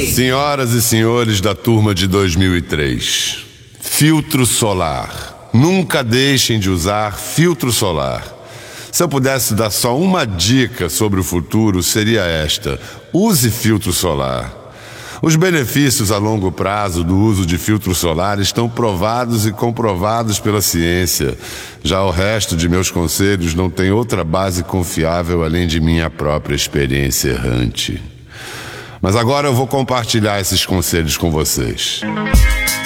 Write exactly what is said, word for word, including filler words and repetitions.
Senhoras e senhores da turma de dois mil e três, filtro solar. Nunca deixem de usar filtro solar. Se eu pudesse dar só uma dica sobre o futuro, seria esta: use filtro solar. Os benefícios a longo prazo do uso de filtro solar estão provados e comprovados pela ciência. Já o resto de meus conselhos não tem outra base confiável além de minha própria experiência errante. Mas agora eu vou compartilhar esses conselhos com vocês.